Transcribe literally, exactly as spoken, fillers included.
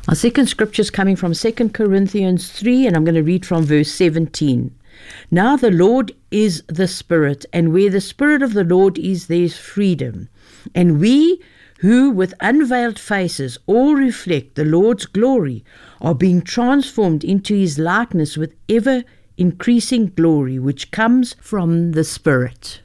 Our second scripture is coming from Second Corinthians three, and I'm going to read from verse seventeen. Now the Lord is the Spirit, and where the Spirit of the Lord is, there is freedom. And we who with unveiled faces all reflect the Lord's glory are being transformed into his likeness with ever increasing glory, which comes from the Spirit.